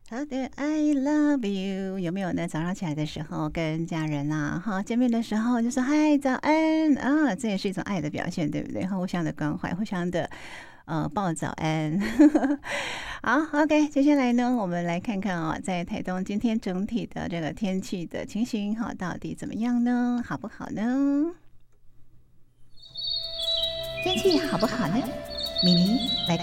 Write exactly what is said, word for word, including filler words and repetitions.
好的 I love you 有没有呢？早上起来的时候跟家人啊哈见面的时候就说嗨早安啊，这也是一种爱的表现，对不对？互相的关怀，互相的呃报早安。好 OK， 接下来呢我们来看看啊、哦，在台东今天整体的这个天气的情形哈，到底怎么样呢？好不好呢？天气好不好呢？咪咪来